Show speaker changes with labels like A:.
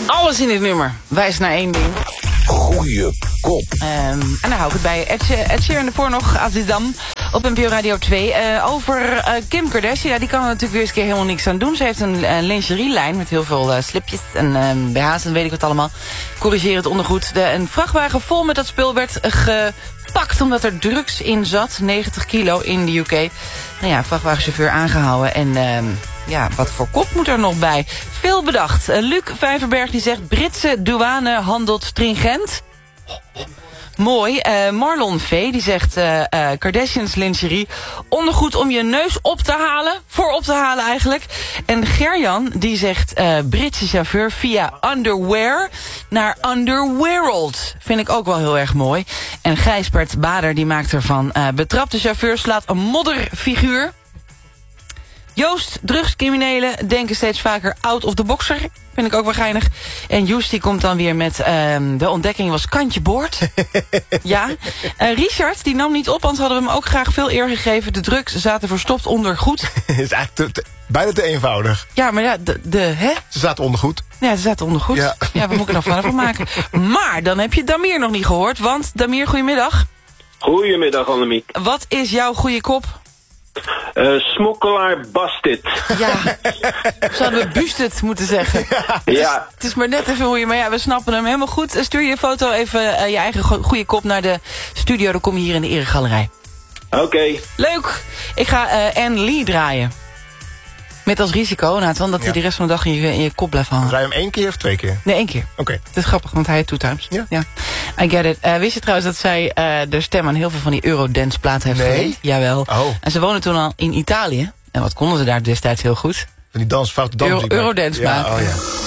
A: Alles in dit nummer wijst naar één ding.
B: Goeie kop.
A: En daar hou ik het bij. Ed Sheeran ervoor nog, Azizam, op NPO Radio 2. Over Kim Kardashian, ja, die kan er natuurlijk weer eens een keer helemaal niks aan doen. Ze heeft een lingerielijn met heel veel slipjes en BH's en weet ik wat allemaal. Corrigeer het ondergoed. Een vrachtwagen vol met dat spul werd gepakt omdat er drugs in zat. 90 kilo in de UK. Nou ja, vrachtwagenchauffeur aangehouden en... ja, wat voor kop moet er nog bij? Veel bedacht. Luc Vijverberg die zegt... Britse douane handelt stringent. Mooi. Marlon V. die zegt... Kardashians lingerie. Ondergoed om je neus op te halen. Voor op te halen eigenlijk. En Gerjan die zegt... Britse chauffeur via underwear naar underworld. Vind ik ook wel heel erg mooi. En Gijsbert Bader die maakt ervan... betrapte chauffeur slaat een modderfiguur. Joost, drugscriminelen denken steeds vaker out of the boxer. Vind ik ook wel geinig. En Joost die komt dan weer met de ontdekking was kantje boord. Ja. Richard die nam niet op, anders hadden we hem ook graag veel eer gegeven. De drugs zaten verstopt onder goed.
C: is eigenlijk bijna te eenvoudig.
A: Ja, maar ja, hè?
C: Ze zaten onder goed.
A: Ja, ze zaten onder goed. Ja, wat moet ik er nog van maken? Maar dan heb je Damir nog niet gehoord. Want Damir, goedemiddag.
D: Goedemiddag, Annemiek.
A: Wat is jouw goede kop?
D: Smokkelaar Bastit.
A: Ja, zouden we Bustet moeten zeggen.
D: Ja.
A: Het is maar net even hoe je... Maar ja, we snappen hem helemaal goed. Stuur je foto even je eigen goede kop naar de studio. Dan kom je hier in de eregalerij.
D: Oké.
A: Leuk. Ik ga Anne Lee draaien. Met als risico, Nathan, dat hij de rest van de dag in je kop blijft hangen.
C: Draai je hem 1 keer of 2 keer?
A: Nee, 1 keer.
C: Oké.
A: Het is grappig, want hij heeft 2 times.
C: Ja.
A: I get it. Wist je trouwens dat zij de stem aan heel veel van die Eurodance platen heeft gegeven? Jawel.
C: Oh.
A: En ze wonen toen al in Italië. En wat konden ze daar destijds heel goed?
C: Van die foute dansmuziek.
A: Eurodance maken.
C: Ja, oh ja.